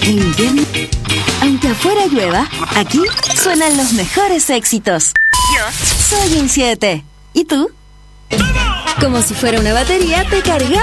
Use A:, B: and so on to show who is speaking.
A: El invierno. Aunque afuera llueva, aquí suenan los mejores éxitos. Yo soy un 7. ¿Y tú? Como si fuera una batería, te cargamos